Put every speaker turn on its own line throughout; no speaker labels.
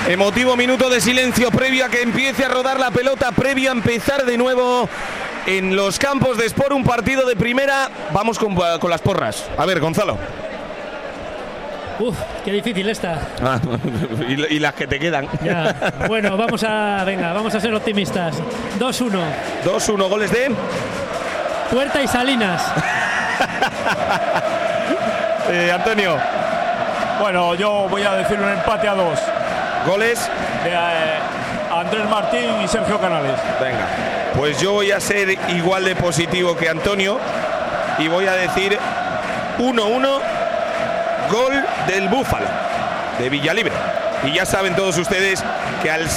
Emotivo minuto de silencio previo a que empiece a rodar la pelota, previo a empezar de nuevo en los campos de Sport, un partido de primera. Vamos con las porras. A ver, Gonzalo.
Uf, qué difícil esta.
Y las que te quedan.
Ya. Bueno, vamos a ser optimistas. 2-1.
2-1, goles de
Puerta y Salinas.
Antonio.
Bueno, yo voy a decir un empate a 2.
Goles
de Andrés Martín y Sergio Canales.
Venga, pues yo voy a ser igual de positivo que Antonio y voy a decir 1-1, gol del Búfalo, de Villalibre. Y ya saben todos ustedes que al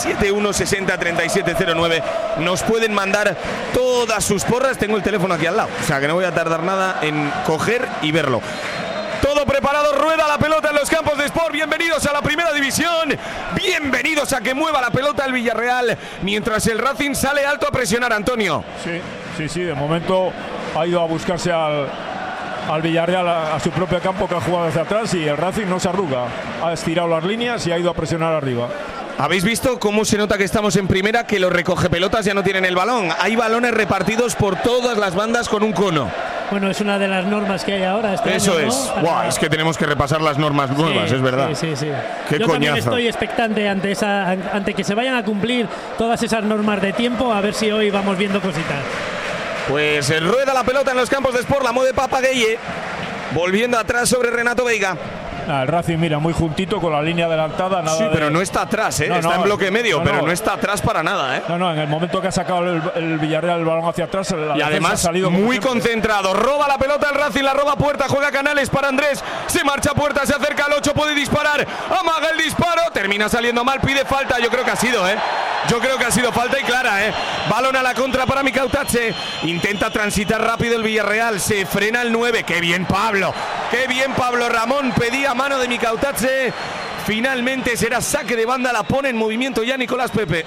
671-60-3709 nos pueden mandar todas sus porras. Tengo el teléfono aquí al lado, o sea que no voy a tardar nada en coger y verlo. Todo preparado, rueda la pelota en los campos de Sport. Bienvenidos a la primera división. Bienvenidos a que mueva la pelota el Villarreal, mientras el Racing sale alto a presionar, Antonio.
Sí, de momento ha ido a buscarse al Villarreal a su propio campo, que ha jugado hacia atrás, y el Racing no se arruga. Ha estirado las líneas y ha ido a presionar arriba.
¿Habéis visto cómo se nota que estamos en primera? Que los recogepelotas ya no tienen el balón. Hay balones repartidos por todas las bandas con un cono.
Bueno, es una de las normas que hay ahora.
Eso año, es. ¿No? Wow, es que tenemos que repasar las normas nuevas, es verdad.
Sí.
Qué
Yo
coñazo.
También estoy expectante ante que se vayan a cumplir todas esas normas de tiempo, a ver si hoy vamos viendo cositas.
Pues rueda la pelota en los campos de Sport, la mueve Papagueye, volviendo atrás sobre Renato Veiga.
El Racing, mira, muy juntito con la línea adelantada. Nada
sí, pero no está atrás, ¿eh? Está en bloque medio, pero no está atrás para nada, ¿eh?
No, en el momento que ha sacado el Villarreal el balón hacia atrás,
y además ha salido muy concentrado. Roba la pelota el Racing, la roba Puerta, juega Canales para Andrés, se marcha Puerta, se acerca al 8, puede disparar, amaga el disparo, termina saliendo mal, pide falta. Yo creo que ha sido, Yo creo que ha sido falta y clara, Balón a la contra para Micautache. Intenta transitar rápido el Villarreal, se frena el 9. ¡Qué bien, Pablo! ¡Qué bien, Pablo Ramón! Pedía mano de Micautache. Finalmente será saque de banda, la pone en movimiento ya Nicolás Pepe.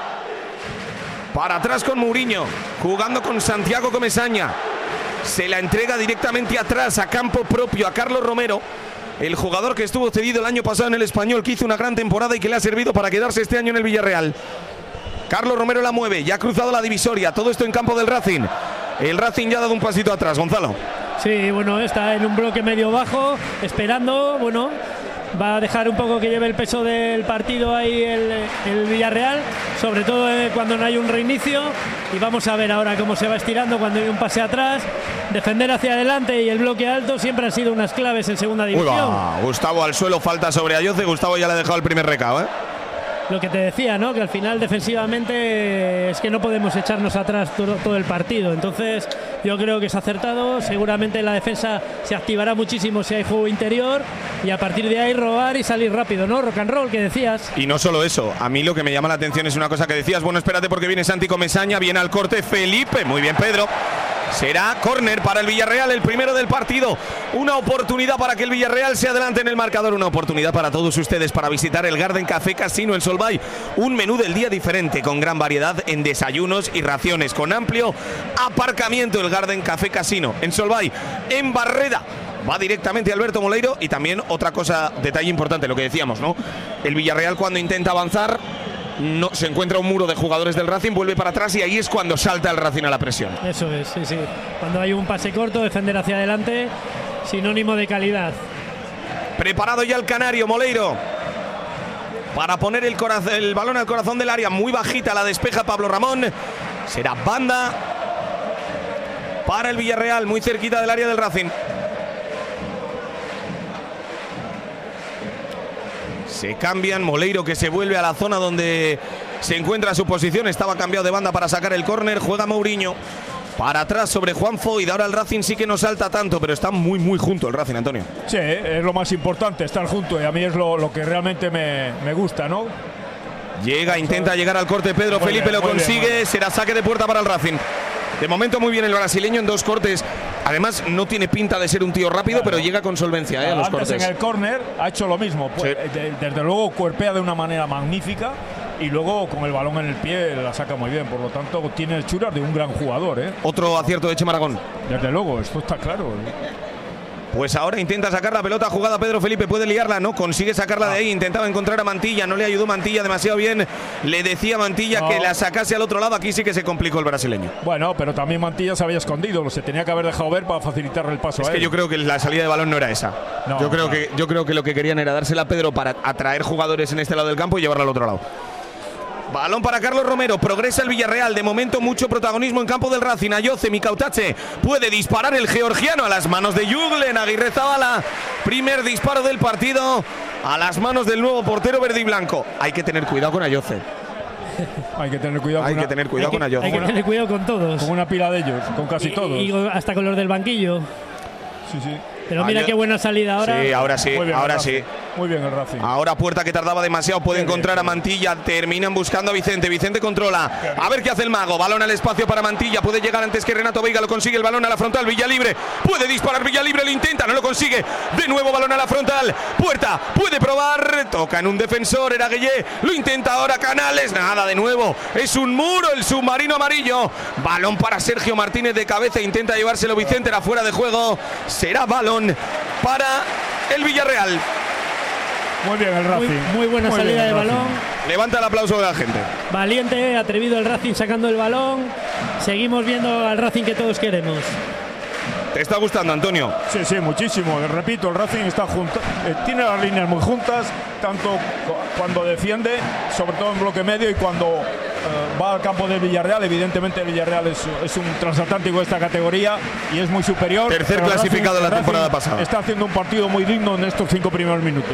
Para atrás con Mourinho, jugando con Santiago Comesaña. Se la entrega directamente atrás, a campo propio, a Carlos Romero. El jugador que estuvo cedido el año pasado en el Español, que hizo una gran temporada y que le ha servido para quedarse este año en el Villarreal. Carlos Romero la mueve, ya ha cruzado la divisoria, todo esto en campo del Racing. El Racing ya ha dado un pasito atrás, Gonzalo.
Sí, bueno, está en un bloque medio bajo, esperando, bueno, va a dejar un poco que lleve el peso del partido ahí el Villarreal, sobre todo cuando no hay un reinicio, y vamos a ver ahora cómo se va estirando cuando hay un pase atrás. Defender hacia adelante y el bloque alto siempre han sido unas claves en segunda división.
Gustavo al suelo, falta sobre Ayoce. Gustavo ya le ha dejado el primer recado,
Lo que te decía, ¿no? Que al final defensivamente es que no podemos echarnos atrás todo el partido. Entonces yo creo que es acertado. Seguramente la defensa se activará muchísimo si hay juego interior, y a partir de ahí robar y salir rápido, ¿no? Rock and roll, que decías.
Y no solo eso, a mí lo que me llama la atención es una cosa que decías. Bueno, espérate porque viene Santi Comesaña, viene al corte Felipe. Muy bien, Pedro. Será córner para el Villarreal, el primero del partido. Una oportunidad para que el Villarreal se adelante en el marcador. Una oportunidad para todos ustedes para visitar el Garden Café Casino en Solvay. Un menú del día diferente, con gran variedad en desayunos y raciones, con amplio aparcamiento. El Garden Café Casino en Solvay, en Barreda. Va directamente Alberto Moleiro. Y también otra cosa, detalle importante, lo que decíamos, ¿no? El Villarreal, cuando intenta avanzar, no se encuentra un muro de jugadores del Racing, vuelve para atrás y ahí es cuando salta el Racing a la presión.
Eso es, sí. Cuando hay un pase corto, defender hacia adelante, sinónimo de calidad.
Preparado ya el canario Moleiro para poner el balón al corazón del área, muy bajita, la despeja Pablo Ramón. Será banda para el Villarreal, muy cerquita del área del Racing. Se cambian, Moleiro que se vuelve a la zona donde se encuentra su posición. Estaba cambiado de banda para sacar el córner. Juega Mourinho para atrás sobre Juanfo, y de ahora el Racing sí que no salta tanto, pero está muy junto el Racing, Antonio.
Sí, es lo más importante, estar junto, y a mí es lo que realmente me gusta, ¿no?
Intenta llegar al corte Pedro Felipe, lo consigue. Será saque de puerta para el Racing. De momento muy bien el brasileño en dos cortes. Además no tiene pinta de ser un tío rápido, pero llega con solvencia a los cortes.
En el córner ha hecho lo mismo, pues, sí. Desde luego cuerpea de una manera magnífica, y luego con el balón en el pie la saca muy bien. Por lo tanto tiene el churas de un gran jugador,
Otro acierto de Chema Aragón.
Desde luego, esto está claro.
Pues ahora intenta sacar la pelota jugada Pedro Felipe, puede liarla, no consigue sacarla de ahí, intentaba encontrar a Mantilla, no le ayudó Mantilla demasiado bien, le decía Mantilla que la sacase al otro lado, aquí sí que se complicó el brasileño.
Bueno, pero también Mantilla se había escondido, se tenía que haber dejado ver para facilitarle el paso a él.
Es que yo creo que la salida de balón no era esa.
No,
yo creo que lo que querían era dársela a Pedro para atraer jugadores en este lado del campo y llevarla al otro lado. Balón para Carlos Romero, progresa el Villarreal, de momento mucho protagonismo en campo del Racing. Ayoce, Mikautache, puede disparar el georgiano a las manos de Juglen, Aguirrezabala, primer disparo del partido a las manos del nuevo portero verde y blanco. Hay que tener cuidado con Ayoce.
Hay que tener cuidado
con Ayoce.
Hay que tener cuidado con todos.
Con una pila de ellos, con casi todos.
Y hasta con los del banquillo.
Sí, sí.
Pero mira qué buena salida ahora.
Sí, ahora sí, ahora sí.
Muy bien el Racing.
Ahora Puerta, que tardaba demasiado, puede encontrar a Mantilla. Terminan buscando a Vicente. Vicente controla. A ver qué hace el mago. Balón al espacio para Mantilla. Puede llegar antes que Renato Veiga. Lo consigue el balón a la frontal. Villalibre. Puede disparar Villalibre. Lo intenta. No lo consigue. De nuevo balón a la frontal. Puerta. Puede probar. Toca en un defensor. Era Guillé. Lo intenta ahora Canales. Nada de nuevo. Es un muro el submarino amarillo. Balón para Sergio Martínez de cabeza. Intenta llevárselo Vicente. Era fuera de juego. Será balón para el Villarreal.
Muy bien el Racing.
Muy buena salida de balón.
Levanta el aplauso de la gente.
Valiente, atrevido el Racing sacando el balón. Seguimos viendo al Racing que todos queremos.
¿Te está gustando, Antonio?
Sí, sí, muchísimo. Repito, el Racing está tiene las líneas muy juntas, tanto cuando defiende, sobre todo en bloque medio, y cuando va al campo del Villarreal. Evidentemente el Villarreal es un transatlántico de esta categoría y es muy superior.
Tercer clasificado la temporada pasada.
Está haciendo un partido muy digno en estos 5 primeros minutos.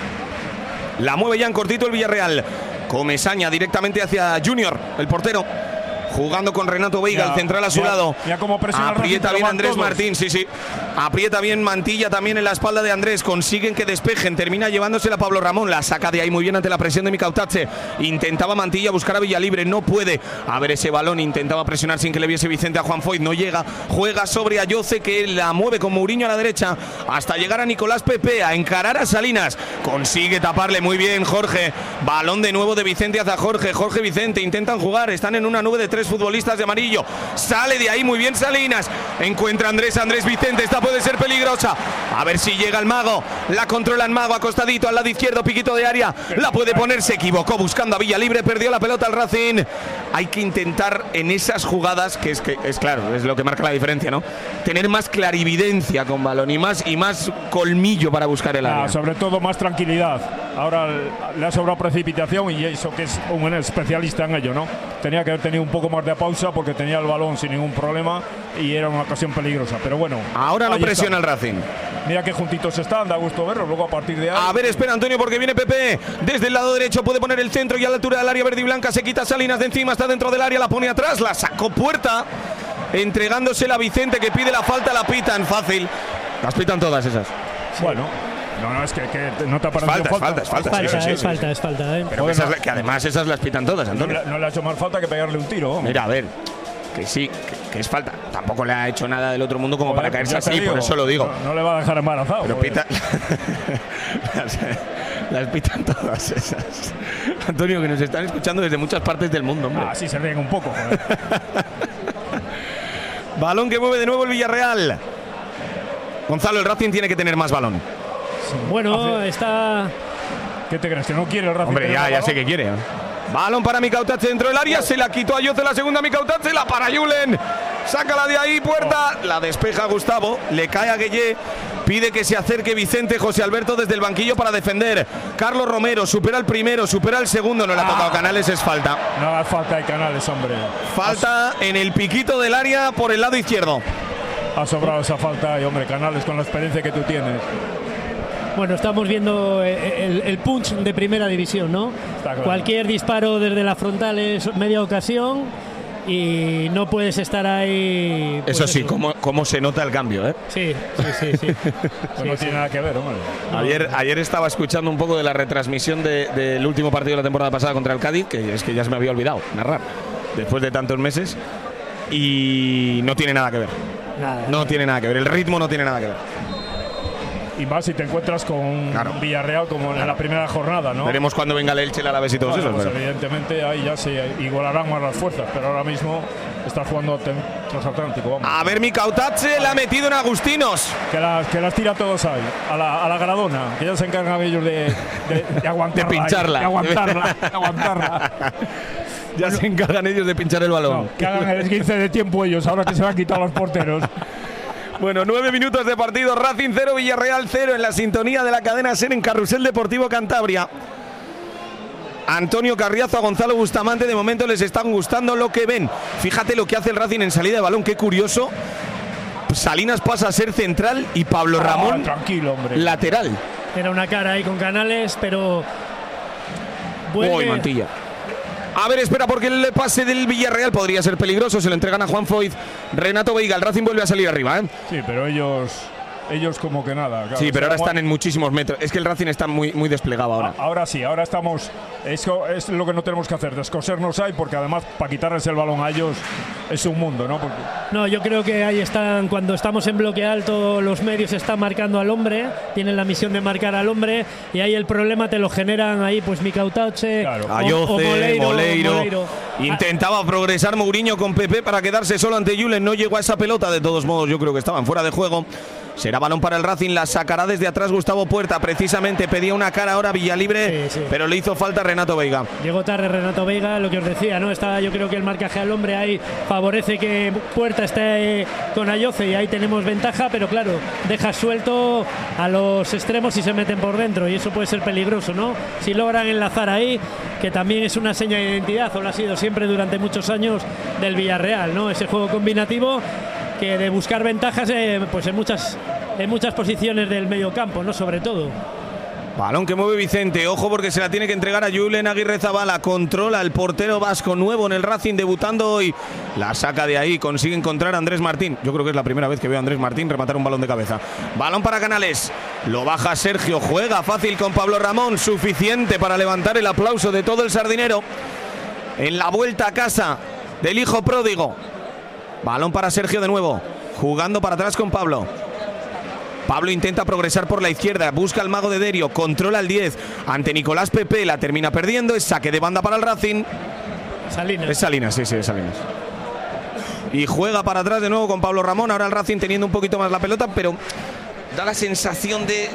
La mueve ya en cortito el Villarreal. Comesaña directamente hacia Junior, el portero. Jugando con Renato Veiga, el central a su lado. Aprieta bien Andrés Martín, sí. Aprieta bien Mantilla también en la espalda de Andrés. Consiguen que despejen. Termina llevándosela a Pablo Ramón. La saca de ahí muy bien ante la presión de Mikautache. Intentaba Mantilla buscar a Villalibre. No puede. A ver ese balón. Intentaba presionar sin que le viese Vicente a Juan Foyt. No llega. Juega sobre Ayoce, que la mueve con Mourinho a la derecha. Hasta llegar a Nicolás Pepe. A encarar a Salinas. Consigue taparle muy bien Jorge. Balón de nuevo de Vicente hacia Jorge. Jorge Vicente. Intentan jugar. Están en una nube de 3 futbolistas de amarillo. Sale de ahí muy bien Salinas. Encuentra Andrés Vicente. Esta puede ser peligrosa. A ver si llega el mago. La controla el mago acostadito al lado izquierdo. Piquito de área. La puede poner. Se equivocó buscando a Villalibre. Perdió la pelota al Racing. Hay que intentar en esas jugadas, que es claro, es lo que marca la diferencia, ¿no? Tener más clarividencia con balón y más colmillo para buscar el área.
Sobre todo más tranquilidad. Ahora le ha sobrado precipitación, y eso que es un especialista en ello, ¿no? Tenía que haber tenido un poco más de pausa porque tenía el balón sin ningún problema y era una ocasión peligrosa. Pero bueno.
Ahora no presiona el Racing.
Mira qué juntitos están, da gusto verlos. Luego a partir de ahí.
A ver, espera Antonio, porque viene Pepe. Desde el lado derecho puede poner el centro y a la altura del área verde y blanca se quita Salinas de encima, está dentro del área, la pone atrás, la sacó Puerta. Entregándosela a Vicente, que pide la falta, la pitan fácil. Las pitan todas esas.
Bueno. No, es que no te ha parecido falta.
Es falta.
Pero bueno, que además esas las pitan todas, Antonio.
No le ha hecho más falta que pegarle un tiro. Hombre.
Mira, a ver, que sí, que es falta. Tampoco le ha hecho nada del otro mundo como para caerse así, por eso lo digo.
No le va a dejar embarazado.
Pero pita. Las pitan todas esas. Antonio, que nos están escuchando desde muchas partes del mundo, hombre.
Sí, se ríen un poco, joder.
Balón que mueve de nuevo el Villarreal. Gonzalo, el Racing tiene que tener más balón.
Bueno, está.
¿Qué te crees? ¿Que no quiere el Racing?
Hombre, ya sé que quiere. Balón para Mikautache dentro del área. Se la quitó a Ayoce la segunda. Mikautache la para Juglen. Sácala de ahí, Puerta. La despeja Gustavo. Le cae a Guillé. Pide que se acerque Vicente José Alberto desde el banquillo para defender. Carlos Romero supera el primero, supera el segundo. No le ha tocado Canales, es falta.
No, es falta de Canales, hombre.
Falta en el piquito del área por el lado izquierdo.
Ha sobrado esa falta y, hombre, Canales, con la experiencia que tú tienes.
Bueno, estamos viendo el punch de primera división, ¿no? Claro. Cualquier disparo desde la frontal es media ocasión y no puedes estar ahí. Pues
eso sí, cómo se nota el cambio, ¿eh?
Sí.
Pues no tiene nada que ver, hombre.
Ayer estaba escuchando un poco de la retransmisión del último partido de la temporada pasada contra el Cádiz, que es que ya se me había olvidado narrar después de tantos meses, y no tiene nada que ver. Tiene nada que ver. El ritmo no tiene nada que ver.
Y más si te encuentras con Villarreal como en la primera jornada, ¿no?
Veremos cuando venga el Elche, el Alavés y todos esos.
Pues evidentemente ahí ya se igualarán más las fuerzas, pero ahora mismo está jugando transatlántico. Vamos.
A ver, Mikautache la ha metido en Agustinos.
Que las tira todos ahí, a la Gradona, que ya se encargan ellos de aguantarla.
De pincharla.
De aguantarla.
Ya se encargan ellos de pinchar el balón.
No, que hagan el esguince de tiempo ellos, ahora que se van a quitar los porteros.
Bueno, 9 minutos de partido. Racing 0, Villarreal 0 en la sintonía de la cadena SER en Carrusel Deportivo Cantabria. Antonio Carriazo, a Gonzalo Bustamante, de momento les están gustando lo que ven. Fíjate lo que hace el Racing en salida de balón, qué curioso. Salinas pasa a ser central y Pablo Ramón
tranquilo, hombre,
lateral.
Era una cara ahí con Canales, pero
Uy, Mantilla. A ver, espera, porque el pase del Villarreal podría ser peligroso. Se lo entregan a Juan Foyt. Renato Veiga, el Racing vuelve a salir arriba, ¿eh?
Sí, pero ellos como que nada. Claro,
sí, pero ahora están en muchísimos metros. Es que el Racing está muy, muy desplegado ahora.
Ahora sí, ahora estamos. Eso es lo que no tenemos que hacer, descosernos ahí, porque además para quitarles el balón a ellos es un mundo, ¿no? Porque
no, yo creo que ahí están, cuando estamos en bloque alto, los medios están marcando al hombre, tienen la misión de marcar al hombre, y ahí el problema te lo generan ahí, pues Mikautache,
claro. Ayoce, Moleiro. Intentaba progresar Mourinho con Pepe para quedarse solo ante Julen, no llegó a esa pelota, de todos modos yo creo que estaban fuera de juego. Será balón para el Racing, la sacará desde atrás Gustavo Puerta, precisamente pedía una cara ahora Villalibre, sí. Pero le hizo falta Renato Veiga.
Llegó tarde Renato Veiga, lo que os decía, ¿no? Yo creo que el marcaje al hombre ahí favorece que Puerta esté con Ayoce y ahí tenemos ventaja, pero claro, deja suelto a los extremos y se meten por dentro y eso puede ser peligroso, ¿no? Si logran enlazar ahí, que también es una seña de identidad, o lo ha sido siempre durante muchos años del Villarreal, ¿no? Ese juego combinativo que de buscar ventajas pues en muchas posiciones del medio campo, ¿no? Sobre todo.
Balón que mueve Vicente, ojo porque se la tiene que entregar a Julen Aguirrezabala, controla el portero vasco nuevo en el Racing, debutando hoy, la saca de ahí, consigue encontrar a Andrés Martín. Yo creo que es la primera vez que veo a Andrés Martín rematar un balón de cabeza. Balón para Canales, lo baja Sergio, juega fácil con Pablo Ramón, suficiente para levantar el aplauso de todo el sardinero en la vuelta a casa del hijo pródigo. Balón para Sergio de nuevo, jugando para atrás con Pablo. Pablo intenta progresar por la izquierda, busca al mago de Derio, controla el 10 ante Nicolás Pepe, la termina perdiendo, es saque de banda para el Racing.
Salinas.
Es Salinas, sí, es Salinas. Y juega para atrás de nuevo con Pablo Ramón, ahora el Racing teniendo un poquito más la pelota, pero da la sensación de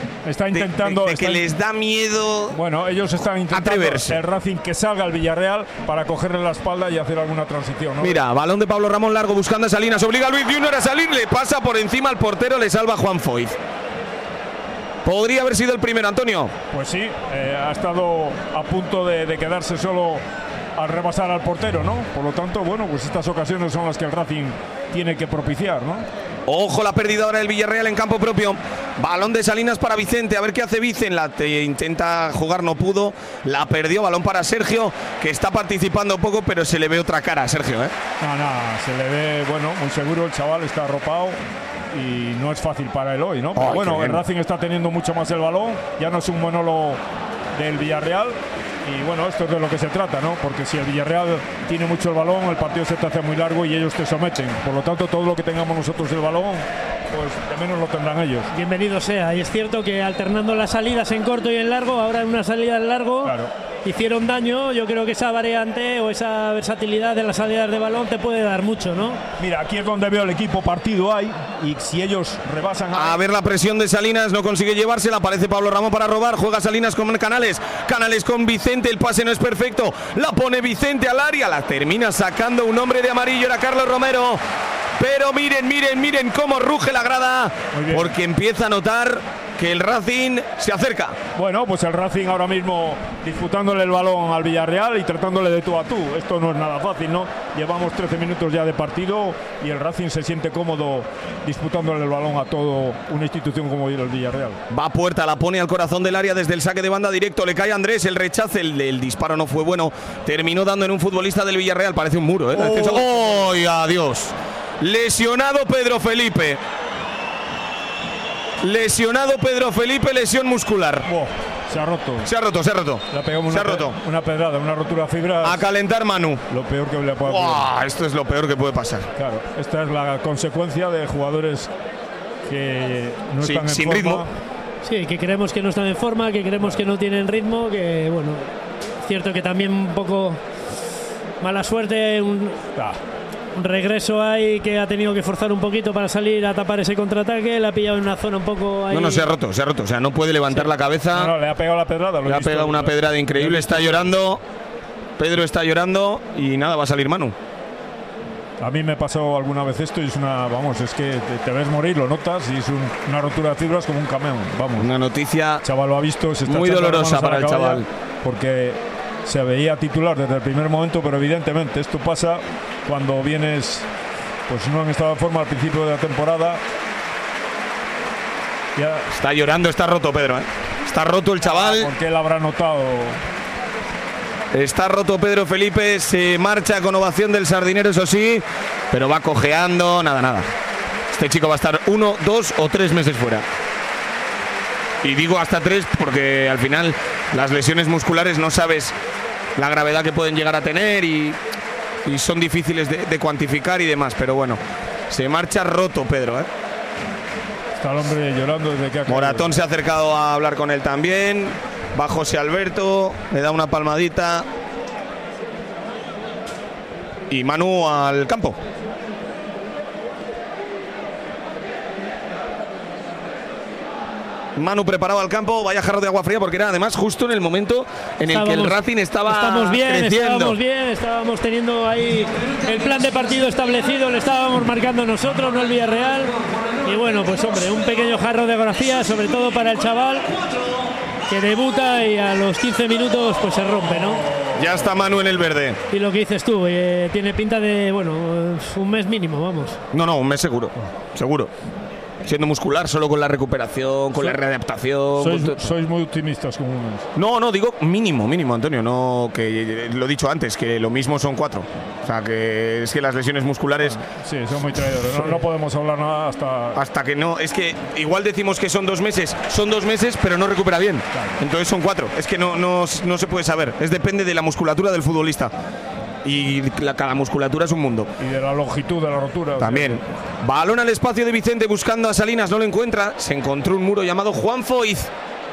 que les da miedo.
Bueno, ellos están intentando atreverse. El Racing que salga al Villarreal para cogerle la espalda y hacer alguna transición, ¿no?
Mira, balón de Pablo Ramón largo buscando a Salinas, obliga a Luis Junior a salir, le pasa por encima al portero, le salva Juan Foyt. Podría haber sido el primero, Antonio.
Pues sí, ha estado a punto de quedarse solo al rebasar al portero, ¿no? Por lo tanto, bueno, pues estas ocasiones son las que el Racing tiene que propiciar, ¿no?
Ojo la pérdida ahora del Villarreal en campo propio. Balón de Salinas para Vicente. A ver qué hace Vicente. Intenta jugar, no pudo. La perdió. Balón para Sergio, que está participando poco, pero se le ve otra cara a Sergio, ¿eh?
No, se le ve, bueno, muy seguro. El chaval está arropado y no es fácil para él hoy, ¿no? Pero bueno, el Racing está teniendo mucho más el balón. Ya no es un monólogo del Villarreal. Y bueno, esto es de lo que se trata, ¿no? Porque si el Villarreal tiene mucho el balón, el partido se te hace muy largo y ellos te someten. Por lo tanto, todo lo que tengamos nosotros el balón, pues de menos lo tendrán ellos.
Bienvenido sea. Y es cierto que alternando las salidas en corto y en largo, ahora en una salida en largo, claro, hicieron daño. Yo creo que esa variante o esa versatilidad de las salidas de balón te puede dar mucho, ¿no?
Mira, aquí es donde veo el equipo partido hay y si ellos rebasan
a ver la presión de Salinas, no consigue llevársela, aparece Pablo Ramón para robar, juega Salinas con Canales con Vicente, el pase no es perfecto, la pone Vicente al área, la termina sacando un hombre de amarillo, era Carlos Romero. Pero miren cómo ruge la grada, porque empieza a notar que el Racing se acerca.
Bueno, pues el Racing ahora mismo disputándole el balón al Villarreal y tratándole de tú a tú. Esto no es nada fácil, ¿no? Llevamos 13 minutos ya de partido y el Racing se siente cómodo disputándole el balón a toda una institución como el Villarreal.
Va Puerta, la pone al corazón del área desde el saque de banda directo, le cae a Andrés, el rechace, el disparo no fue bueno, terminó dando en un futbolista del Villarreal, parece un muro, ¿eh? ¡Oh, adiós! Lesionado Pedro Felipe. Lesión muscular.
Se ha roto.
Se ha roto.
Le pegamos una pedrada, una rotura de fibras.
A calentar Manu.
Lo peor que le puede pasar.
Esto es lo peor que puede pasar.
Claro, esta es la consecuencia de jugadores que no están en
sin
forma.
ritmo.
Sí, que creemos que no están en forma, que creemos que no tienen ritmo, que bueno, es cierto que también un poco mala suerte. regreso ahí que ha tenido que forzar un poquito para salir a tapar ese contraataque, le ha pillado en una zona un poco ahí.
No, se ha roto, o sea, no puede levantar la cabeza.
No, le ha pegado la pedrada.
Le ha pegado una pedrada increíble, está llorando. Pedro está llorando y nada, va a salir Manu.
A mí me pasó alguna vez esto y es es que te ves morir, lo notas y es una rotura de fibras como un camión, vamos.
Una noticia
el chaval lo ha visto, se está
muy dolorosa para el chaval.
Porque se veía titular desde el primer momento, pero evidentemente esto pasa cuando vienes, pues no en estado de forma al principio de la temporada. Ya.
Está llorando, está roto Pedro, ¿eh? Está roto el chaval.
Porque él habrá notado.
Está roto Pedro Felipe, se marcha con ovación del Sardinero, eso sí, pero va cojeando, nada. Este chico va a estar 1, 2 o 3 meses fuera. Y digo hasta 3 porque al final las lesiones musculares no sabes la gravedad que pueden llegar a tener y son difíciles de cuantificar y demás, pero bueno, se marcha roto Pedro, ¿eh?
Está el hombre llorando desde que ha caído.
Moratón se ha acercado a hablar con él también. Va José Alberto, le da una palmadita. Y Manu al campo. Manu preparado al campo, vaya jarro de agua fría porque era además justo en el momento en el que el Racing estaba creciendo.
Estábamos teniendo ahí el plan de partido establecido, le estábamos marcando nosotros, no el Villarreal. Y bueno, pues hombre, un pequeño jarro de agua fría, sobre todo para el chaval que debuta y a los 15 minutos pues se rompe, ¿no?
Ya está Manu en el verde.
Y lo que dices tú, tiene pinta de, un mes mínimo, vamos.
No, un mes seguro. Siendo muscular, solo con la recuperación, con la readaptación.
Sois muy optimistas como un mes.
No, digo mínimo, Antonio. No, que lo he dicho antes, que lo mismo son 4. O sea, que es que las lesiones musculares.
Sí, son muy traidores. No podemos hablar nada
hasta que no. Es que igual decimos que son 2 meses. Son 2 meses, pero no recupera bien.
Claro.
Entonces son 4. Es que no se puede saber. Depende de la musculatura del futbolista. Y cada musculatura es un mundo.
Y de la longitud de la rotura.
También. Balón al espacio de Vicente buscando a Salinas, no lo encuentra. Se encontró un muro llamado Juan Foiz.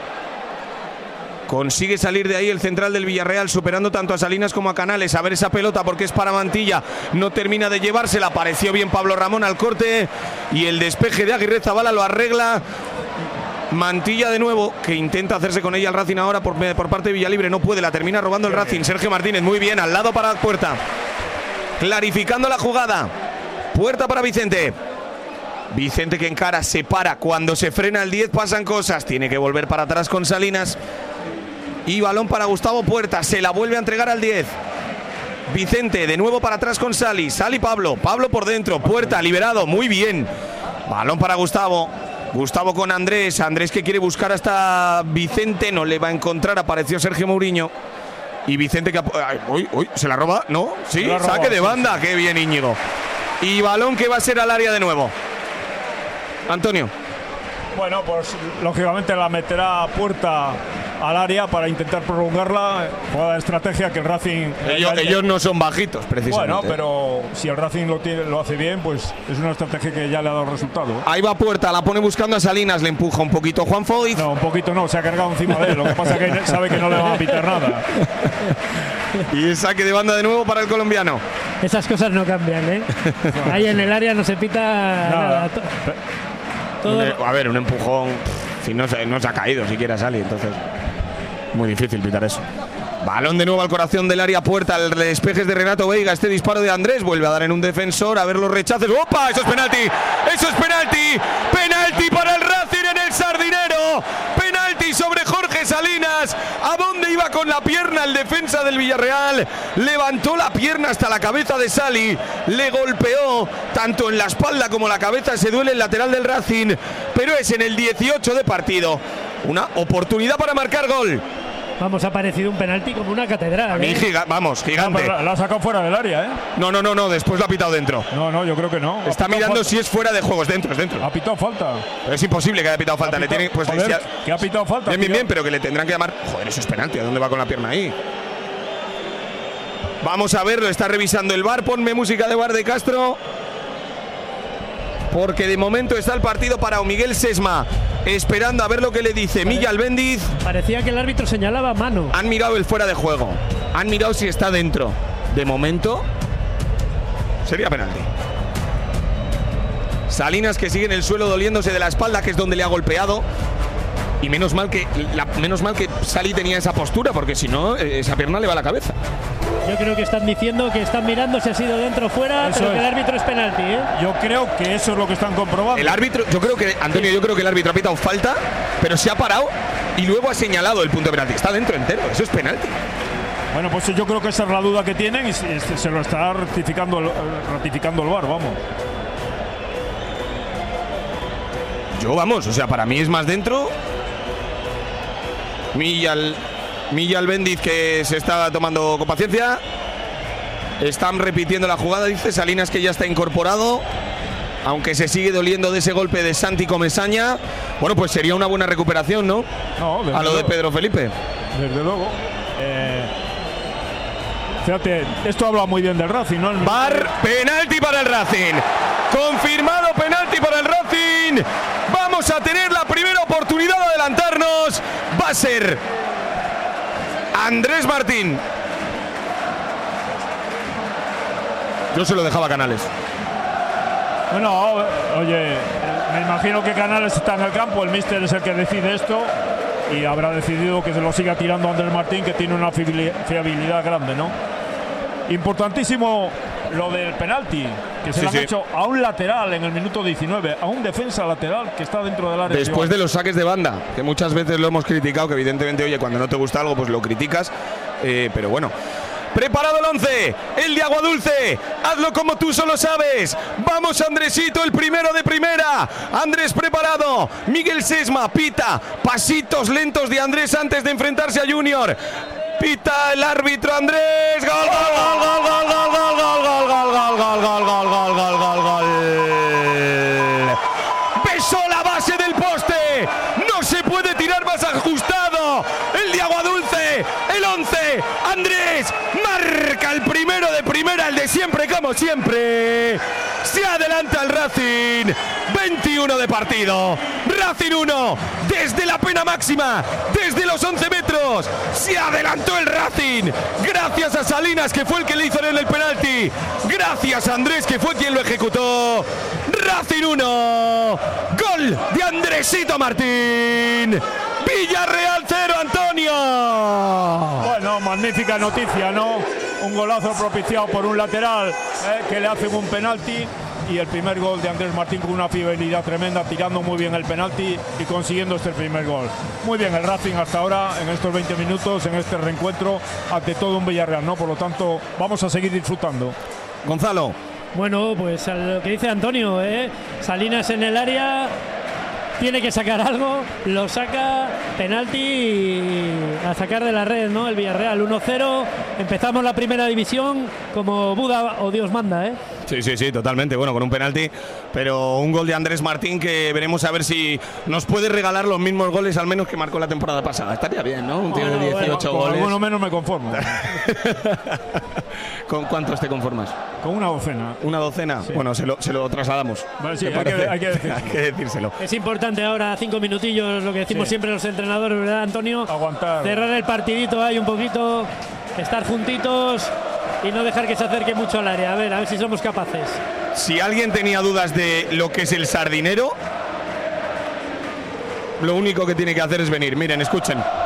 Consigue salir de ahí el central del Villarreal, superando tanto a Salinas como a Canales. A ver esa pelota porque es para Mantilla. No termina de llevársela. Apareció bien Pablo Ramón al corte. Y el despeje de Aguirre Zabala lo arregla Mantilla de nuevo, que intenta hacerse con ella el Racing ahora por parte de Villalibre. No puede, la termina robando el Racing. Sergio Martínez, muy bien, al lado para Puerta. Clarificando la jugada. Puerta para Vicente. Vicente que encara, se para. Cuando se frena el 10 pasan cosas. Tiene que volver para atrás con Salinas. Y balón para Gustavo Puerta. Se la vuelve a entregar al 10. Vicente de nuevo para atrás con Sali. Sali Pablo. Pablo por dentro. Puerta liberado. Muy bien. Balón para Gustavo. Gustavo con Andrés. Andrés que quiere buscar hasta Vicente. No le va a encontrar. Apareció Sergio Mourinho. Y Vicente que... ¿se la roba? ¿No? Sí, saque de banda. Qué bien, Íñigo. Y balón que va a ser al área de nuevo. Antonio.
Bueno, pues lógicamente la meterá a Puerta al área para intentar prolongarla. Jugada de estrategia que el Racing...
Ellos no son bajitos, precisamente.
Bueno, pero si el Racing lo hace bien, pues es una estrategia que ya le ha dado resultado.
Ahí va Puerta, la pone buscando a Salinas, le empuja un poquito Juan Foiz.
No, un poquito no, se ha cargado encima de él. Lo que pasa es que sabe que no le va a pitar nada.
Y saque de banda de nuevo para el colombiano.
Esas cosas no cambian, ¿eh? Ahí en el área no se pita nada.
A ver, un empujón, si no se ha caído siquiera Sali, entonces muy difícil pitar eso. Balón de nuevo al corazón del área, Puerta, el despeje es de Renato Veiga, este disparo de Andrés, vuelve a dar en un defensor, a ver los rechaces. ¡Opa! ¡Eso es penalti! ¡Eso es penalti! ¡Penalti para el Racing en el Sardinero! ¡Penalti sobre Jorge Salinas! ¿A dónde iba con la pierna el defensa del Villarreal? Levantó la pierna hasta la cabeza de Sali, le golpeó tanto en la espalda como la cabeza, se duele el lateral del Racing, pero es en el 18 de partido. Una oportunidad para marcar gol.
Vamos, ha parecido un penalti como una catedral.
A mí, gigante.
La ha sacado fuera del área, ¿eh?
No, después lo ha pitado dentro.
No, yo creo que no.
Está mirando falta. Si es fuera de juego, es dentro.
Ha pitado falta.
Pero es imposible que haya pitado falta.
¿Que ha pitado falta?
Bien, pero que le tendrán que llamar. Joder, eso es penalti. ¿A dónde va con la pierna ahí? Vamos a verlo, está revisando el VAR. Ponme música de VAR de Castro. Porque de momento está el partido para Miguel Sesma, esperando a ver lo que le dice Milla Albéndiz.
Parecía que el árbitro señalaba mano.
Han mirado el fuera de juego, han mirado si está dentro. De momento, Sería penalti. Salinas, que sigue en el suelo doliéndose de la espalda, que es donde le ha golpeado. Y menos mal que Sali tenía esa postura, porque si no, esa pierna le va a la cabeza.
Yo creo que están diciendo que están mirando si ha sido dentro o fuera,
Eso
pero que
es.
el árbitro es penalti, ¿eh?
Yo creo que eso es lo que están comprobando.
El árbitro, yo creo que el árbitro ha pitado falta, pero se ha parado y luego ha señalado el punto de penalti. Está dentro entero, eso es penalti.
Bueno, pues yo creo que esa es la duda que tienen y se lo está ratificando el VAR, vamos.
O sea, para mí es más dentro. Millal Bendiz, que se está tomando con paciencia. Están repitiendo la jugada, dice Salinas, que ya está incorporado, aunque se sigue doliendo de ese golpe de Santi Comesaña. Bueno, pues sería una buena recuperación, ¿no?
No,
a lo de Pedro Felipe.
Desde luego. Fíjate, esto habla muy bien del Racing, ¿no?
VAR, penalti para el Racing. Confirmado penalti para el Racing. Vamos a tener la primera oportunidad de adelantarnos. Va a ser Andrés Martín. Yo se lo dejaba a Canales.
Bueno, oye, me imagino que Canales está en el campo, el míster es el que decide esto y habrá decidido que se lo siga tirando Andrés Martín, que tiene una fiabilidad grande, ¿no? Importantísimo lo del penalti, que se lo han hecho a un lateral en el minuto 19, a un defensa lateral que está dentro del área.
Después de los saques de banda, que muchas veces lo hemos criticado, que evidentemente, oye, cuando no te gusta algo, pues lo criticas, pero bueno. Preparado el 11, el de Aguadulce, hazlo como tú solo sabes. Vamos, Andresito, el primero de primera. Andrés preparado, Miguel Sesma pita, pasitos lentos de Andrés antes de enfrentarse a Junior. Pita el árbitro, Andrés. Gol, gol, gol, gol, gol, gol, gol, gol, gol, gol, gol, gol, gol, gol, gol, gol. Besó la base del poste. No se puede tirar más ajustado. El de Aguadulce, el 11, Andrés marca el primero de primera, el de siempre como siempre. Se adelanta el Racing, 21 de partido. Racing 1, desde la pena máxima, desde los 11 metros. Se adelantó el Racing. Gracias a Salinas, que fue el que le hizo en el penalti. Gracias a Andrés, que fue quien lo ejecutó. Racing 1, gol de Andresito Martín. Villarreal 0, Antonio.
Bueno, magnífica noticia, ¿no? Un golazo propiciado por un lateral que le hacen un penalti, y el primer gol de Andrés Martín con una fiabilidad tremenda, tirando muy bien el penalti y consiguiendo este primer gol. Muy bien el Racing hasta ahora en estos 20 minutos, en este reencuentro ante todo un Villarreal, ¿no? Por lo tanto, vamos a seguir disfrutando.
Gonzalo.
Bueno, pues a lo que dice Antonio, Salinas en el área, tiene que sacar algo, lo saca, penalti y a sacar de la red, ¿no? El Villarreal 1-0, empezamos la primera división como Buda o Dios manda, ¿eh?
Sí, totalmente, bueno, con un penalti, pero un gol de Andrés Martín que veremos a ver si nos puede regalar los mismos goles al menos que marcó la temporada pasada. Estaría bien, ¿no? Un tío de 18 goles.
Con alguno menos me conformo.
¿Con cuántos te conformas?
Con una docena.
¿Una docena? Sí. Bueno, se lo trasladamos.
Vale, sí, hay que decírselo.
Es importante ahora, 5 minutillos, lo que decimos siempre los entrenadores, ¿verdad, Antonio?
Aguantar.
Cerrar el partidito ahí un poquito, estar juntitos y no dejar que se acerque mucho al área. A ver si somos capaces.
Si alguien tenía dudas de lo que es el sardinero, lo único que tiene que hacer es venir. Miren, escuchen.